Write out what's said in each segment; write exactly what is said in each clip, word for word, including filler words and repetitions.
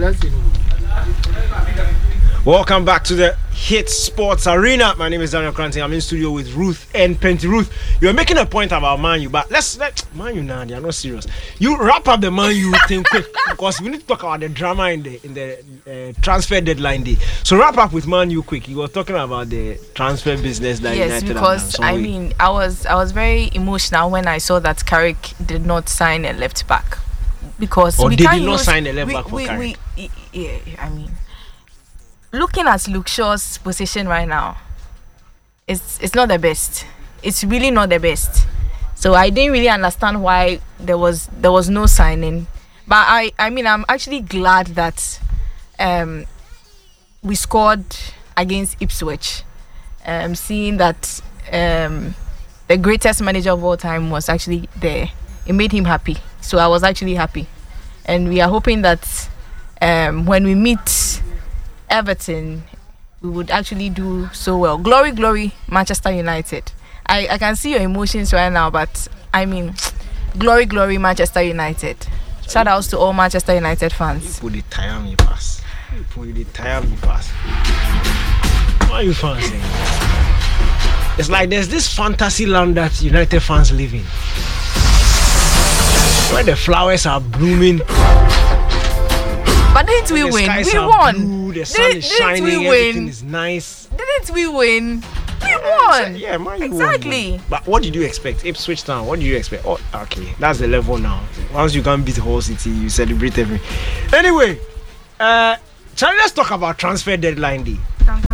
Welcome back to the Hit Sports Arena. My name is Daniel Cranting. I'm in studio with Ruth and Penty. Ruth, you were making a point about Man U, but let's let Man U now. They are not serious. You wrap up the Man U thing quick because we need to talk about the drama in the in the uh, transfer deadline day. So wrap up with Man U quick. You were talking about the transfer business that yes, United because I mean, I was I was very emotional when I saw that Carrick did not sign a left back because or we they can't did not use, sign a left we, back for we, Carrick. We, yeah, I mean. Looking at Luke Shaw's position right now, it's it's not the best. It's really not the best. So I didn't really understand why there was there was no signing. But I, I mean I'm actually glad that um, we scored against Ipswich. Um, seeing that um, the greatest manager of all time was actually there, it made him happy. So I was actually happy, and we are hoping that um, when we meet Everton, we would actually do so well. Glory, glory, Manchester United. I, I can see your emotions right now, but I mean, glory, glory, Manchester United. Shout outs to all Manchester United fans. You put the tire me pass. You put the tire me pass. What are you fans saying? It's like there's this fantasy land that United fans live in, where the flowers are blooming. But didn't we win? We won. Blue, the sun Did, is shining, we everything win? is nice. Didn't we win? We won. Yeah, man, you exactly. Won. But what did you expect? Ipswich Town, what did you expect? Oh, okay, that's the level now. Once you can beat Hull City, you celebrate everything. Anyway, uh, Charlie, let's talk about transfer deadline day.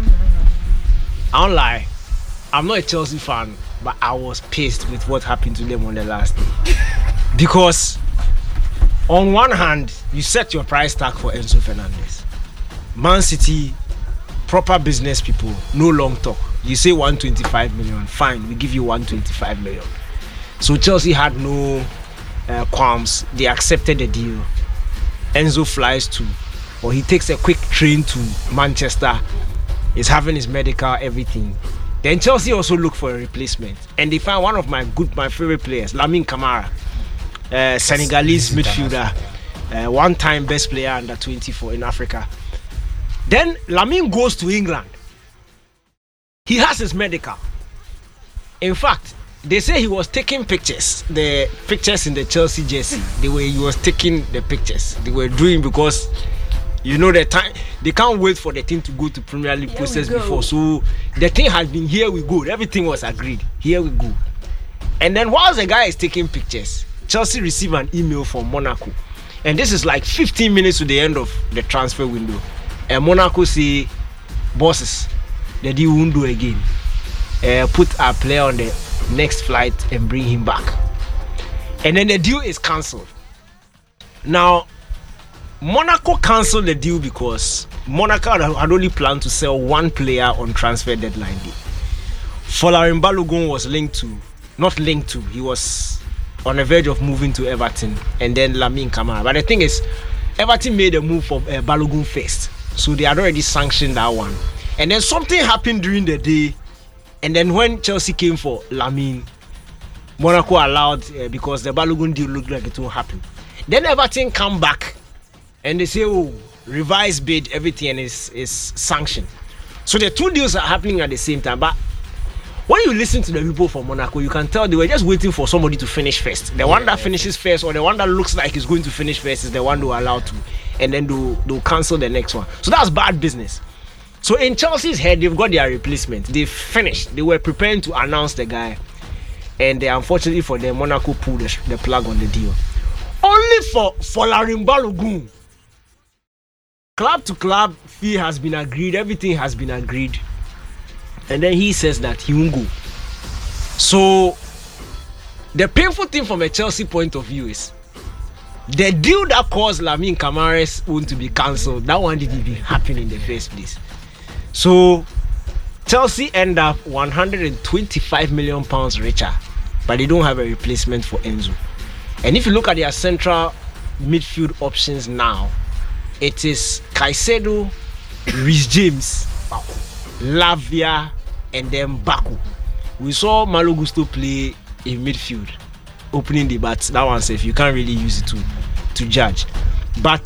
I don't lie, I'm not a Chelsea fan, but I was pissed with what happened to them on the last day. Because on one hand, you set your price tag for Enzo Fernandez. Man City, proper business people, no long talk. You say one hundred twenty-five million, fine, we give you one hundred twenty-five million. So Chelsea had no uh, qualms. They accepted the deal. Enzo flies to, or he takes a quick train to Manchester. He's having his medical, everything. Then Chelsea also look for a replacement, and they find one of my good, my favorite players, Lamine Camara. Uh, Senegalese midfielder, uh, one-time best player under twenty-four in Africa. Then Lamine goes to England. He has his medical. In fact, they say he was taking pictures, the pictures in the Chelsea jersey. The way he was taking the pictures, they were doing because you know the time they can't wait for the thing to go to Premier League here process before. So the thing has been here we go. Everything was agreed. Here we go. And then whilst the guy is taking pictures, Chelsea received an email from Monaco, and this is like fifteen minutes to the end of the transfer window. And Monaco say, bosses, the deal won't do again. Uh, put our player on the next flight and bring him back. And then the deal is cancelled. Now, Monaco cancelled the deal because Monaco had only planned to sell one player on transfer deadline day. Folarin Balogun was linked to, not linked to, he was on the verge of moving to Everton, and then Lamine Camara. But the thing is, Everton made a move for uh, Balogun first, so they had already sanctioned that one. And then something happened during the day, and then when Chelsea came for Lamine, Monaco allowed uh, because the Balogun deal looked like it won't happen. Then Everton come back, and they say, "Oh, revised bid, everything is is sanctioned." So the two deals are happening at the same time, but when you listen to the people from Monaco, you can tell they were just waiting for somebody to finish first. The yeah, one that finishes first, or the one that looks like is going to finish first, is the one they're allowed to, and then they'll, they'll cancel the next one. So that's bad business. So in Chelsea's head, they've got their replacement. They've finished. They were preparing to announce the guy, and they, unfortunately for them, Monaco pulled the, the plug on the deal. Only for Folarin Balogun. Club to club fee has been agreed. Everything has been agreed. And then he says that he won't go. So the painful thing from a Chelsea point of view is the deal that caused Lamine Camara's own to be cancelled, that one didn't even happen in the first place. So Chelsea end up one hundred twenty-five million pounds richer, but they don't have a replacement for Enzo. And if you look at their central midfield options now, it is Caicedo, Reece James, Lavia, and then Baku. We saw Malo Gusto play in midfield, opening the bats. That one safe. You can't really use it to to judge. But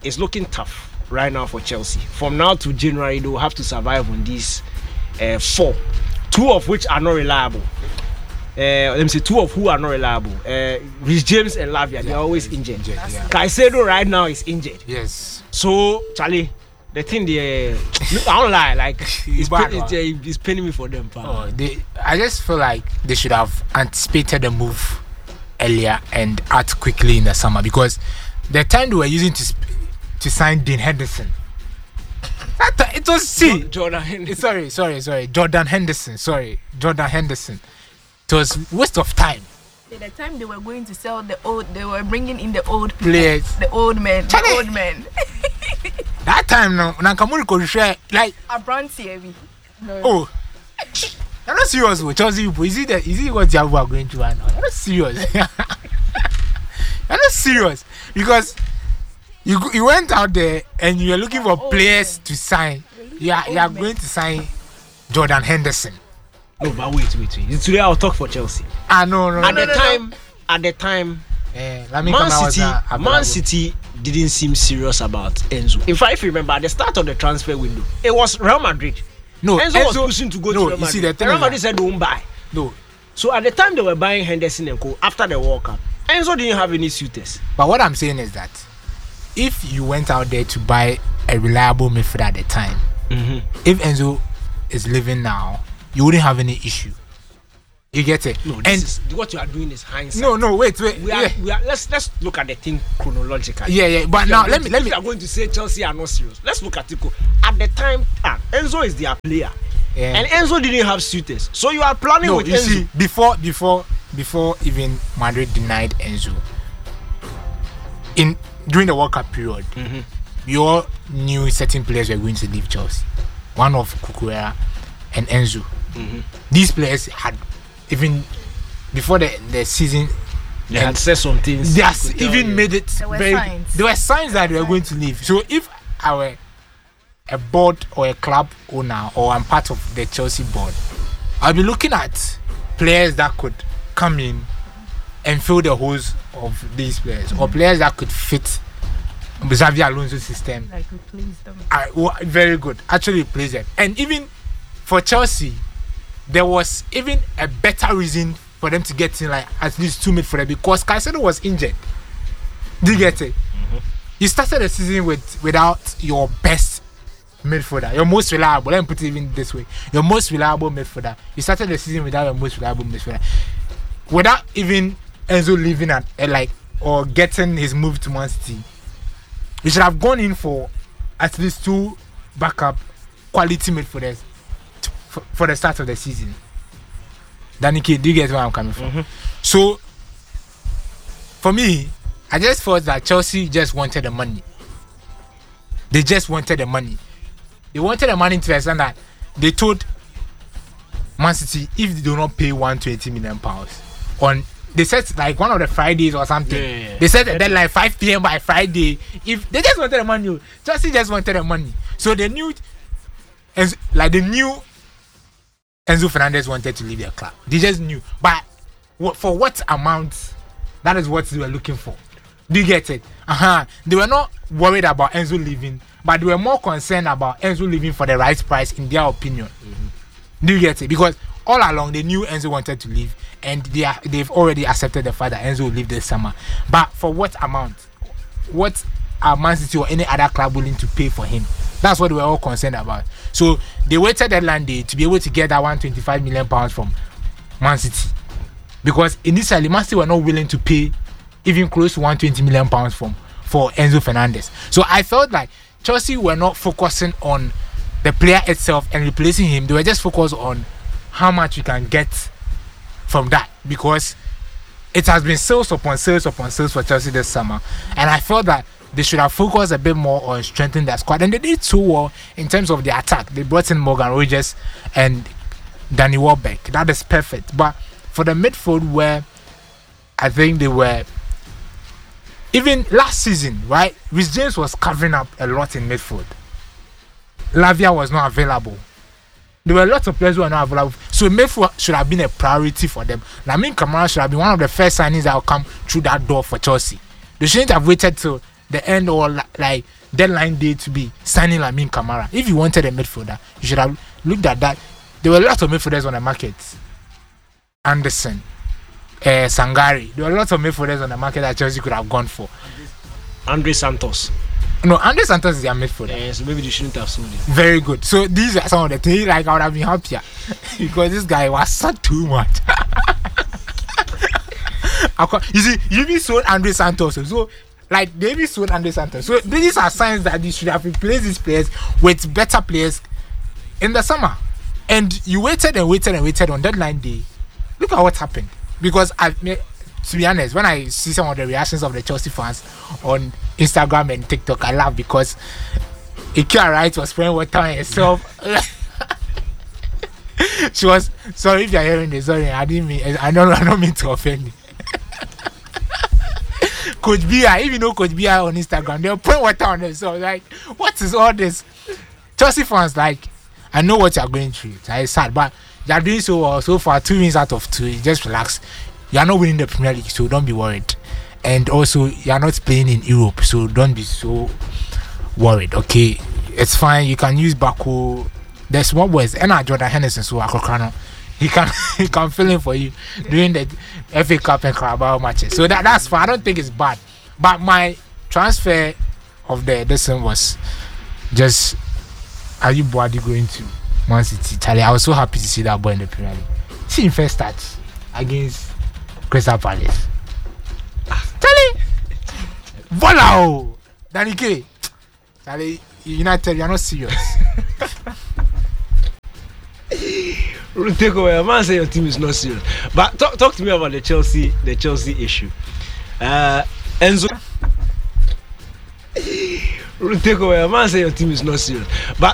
it's looking tough right now for Chelsea. From now to January, they will have to survive on these uh, four, two of which are not reliable. Uh, let me say two of who are not reliable. Uh, Rhys James and Lavia, yeah, they're always injured. injured yeah. Caicedo right now is injured. Yes. So Charlie, the thing they, uh, I don't lie, like it's, bad, it's, uh, it's paining me for them. Oh, they, I just feel like they should have anticipated the move earlier and act quickly in the summer, because the time they were using to to sign Dean Henderson, that, it was see Jordan Henderson. Sorry, sorry, sorry, Jordan Henderson. Sorry, Jordan Henderson. It was waste of time. At the time they were going to sell the old, they were bringing in the old people, players, the old men, Charlie. the old men. That time, no, Nakamura could share like a brand heavy. No. Oh, you're not serious with Chelsea people. Is it the, is it what you are going to right now? You're not serious. You're not serious because you you went out there and you are looking for players to sign. You are you are going to sign Jordan Henderson. No, but wait, wait, wait. Today I'll talk for Chelsea. Ah, no, no. At no, the no, time, no. at the time, eh, Man City, uh, Man City didn't seem serious about Enzo. In fact, if you remember, at the start of the transfer window, it was Real Madrid. No, Enzo, Enzo was pushing to go no, to Real Madrid. You see, the Real Madrid said don't buy. No. So at the time they were buying Henderson and Co. After the World Cup, Enzo didn't have any suitors. But what I'm saying is that if you went out there to buy a reliable midfielder at the time, mm-hmm. if Enzo is leaving now, you wouldn't have any issue. You get it? No, this and is, what you are doing is hindsight. No, no, wait, wait. We are, yeah. we are, let's let's look at the thing chronologically. Yeah, yeah. But if now let me to, let if me. You are going to say Chelsea are not serious. Let's look at it. At the time, ah, Enzo is their player, yeah. And Enzo didn't have suitors. So you are planning no, with you Enzo. See, before before before even Madrid denied Enzo. In during the World Cup period, mm-hmm. we all knew certain players were going to leave Chelsea. One of Cucurella and Enzo. Mm-hmm. These players had even before the, the season they had said some things. They have even made it there were very signs. There were signs that they were going to leave. So if I were a board or a club owner or I'm part of the Chelsea board, I'll be looking at players that could come in and fill the holes of these players, mm-hmm. or players that could fit Xavi Alonso's system. Like replace them. I, well, very good. Actually replace them. And even for Chelsea, there was even a better reason for them to get in like at least two midfielders because Caicedo was injured. Do you get it? Mm-hmm. You started the season with without your best midfielder, your most reliable. Let me put it even this way: your most reliable midfielder. You started the season without your most reliable midfielder, without even Enzo leaving and uh, like or getting his move to Man City. You should have gone in for at least two backup quality midfielders to, for, for the start of the season. Danny K, do you get where I'm coming from? Mm-hmm. So, for me, I just thought that Chelsea just wanted the money. They just wanted the money. They wanted the money to the extent that they told Man City if they do not pay one hundred twenty million pounds on, they said like one of the Fridays or something. Yeah, yeah, yeah. They said the deadline five p.m. by Friday. If they just wanted the money, Chelsea just wanted the money. So they knew, and like they knew Enzo Fernandez wanted to leave their club. They just knew. But what, for what amount? That is what they were looking for. Do you get it? Uh-huh. They were not worried about Enzo leaving, but they were more concerned about Enzo leaving for the right price, in their opinion. Mm-hmm. Do you get it? Because all along they knew Enzo wanted to leave, and they are, they've already accepted the fact that Enzo will leave this summer. But for what amount? What are Man City or any other club willing to pay for him? That's what they were all concerned about. So they waited deadline day to be able to get that one hundred twenty-five million pounds from Man City, because initially Man City were not willing to pay even close to one hundred twenty million pounds from for Enzo Fernandez. So I felt like Chelsea were not focusing on the player itself and replacing him. They were just focused on how much you can get from that, because it has been sales upon sales upon sales for Chelsea this summer, and I felt that they should have focused a bit more on strengthening their squad, and they did so well in terms of the attack. They brought in Morgan Rogers and Danny Welbeck. That is perfect. But for the midfield, where I think they were, even last season, right, Rhys James was covering up a lot in midfield. Lavia was not available. There were lots of players who were not available. So midfield should have been a priority for them. Lamine Camara should have been one of the first signings that will come through that door for Chelsea. They shouldn't have waited till the end or li- like deadline day to be signing Lamine Camara. If you wanted a midfielder, you should have looked at that. There were lots of midfielders on the market. Anderson, uh, Sangari. There were lots of midfielders on the market that Chelsea could have gone for. Andre Santos. No, Andre Santos is their midfielder. Yeah, so maybe they shouldn't have sold it. Very good. So these are some of the things like I would have been happier because this guy was such too much. You see, you even sold Andre Santos. So like they even sold Andre Santos. So these are signs that they should have replaced these players with better players in the summer. And you waited and waited and waited on deadline day. Look at what happened. Because I to be honest, when I see some of the reactions of the Chelsea fans on Instagram and TikTok, I laugh because Ikea Wright was spraying water on herself. She was sorry if you're hearing this. Sorry, I didn't mean. I don't. I don't mean to offend you. Coach Bia, if you know Coach Bia on Instagram, they'll put water on themselves. Like, what is all this? Chelsea fans, like, I know what you're going through. It's sad, but you're doing so well so far. Two wins out of two. Just relax. You are not winning the Premier League, so don't be worried. And also, you are not playing in Europe, so don't be so worried. Okay, it's fine. You can use Baku. The small boys, and Jordan Henderson, so Akokano. He can he can fill in for you during the F A Cup and Carabao matches. So that that's fine. I don't think it's bad. But my transfer of the this one was just, are you body going to Man City? Charlie, I was so happy to see that boy in the Premier League. See him first start against Crystal Palace. Charlie, voila! Danny K. Charlie, United, you're not serious. Take away. Man, say your team is not serious. But talk, talk to me about the Chelsea, the Chelsea issue. Uh, Enzo. Take away. Man, say your team is not serious. But